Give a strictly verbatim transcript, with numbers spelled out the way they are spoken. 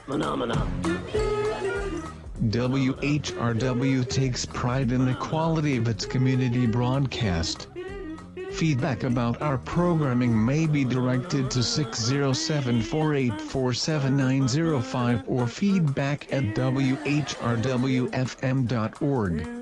Phenomena. W H R W takes pride in the quality of its community broadcast. Feedback about our programming may be directed to six zero seven, four eight four, seven nine zero five or feedback at W H R W F M dot org.